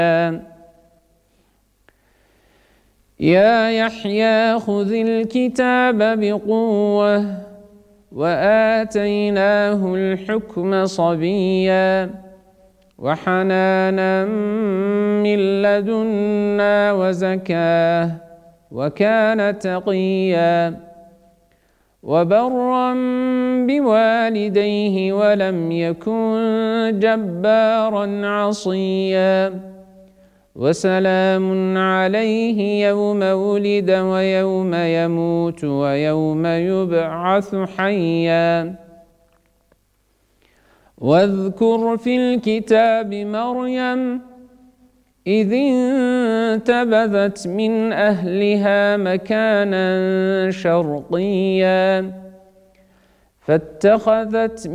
يا يحيى خذ الكتاب بقوة وآتيناه الحكم صبيا وحنانا من لدنا وزكاة وكان تقيا وبرا بوالديه ولم يكن جبارا عصيا وسلام عليه يوم ولد ويوم يموت ويوم يبعث حيا واذكر في الكتاب مريم إذ انتبذت من أهلها مكانا شرقيا فاتخذت